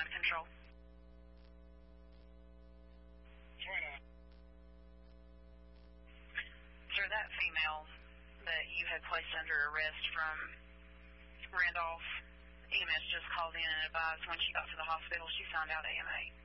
9 Control. Sir, that female that you had placed under arrest from Randolph, EMS just called in and advised when she got to the hospital she found out AMA.